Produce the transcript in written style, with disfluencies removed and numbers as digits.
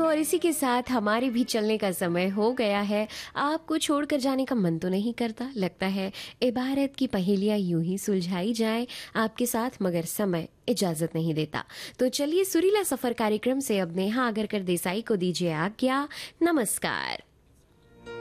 और इसी के साथ हमारे भी चलने का समय हो गया है। आपको छोड़कर जाने का मन तो नहीं करता, लगता है इबारत की पहेलियां यूं ही सुलझाई जाए आपके साथ, मगर समय इजाजत नहीं देता। तो चलिए सुरीला सफर कार्यक्रम से अब नेहा आगरकर देसाई को दीजिए आज्ञा। नमस्कार।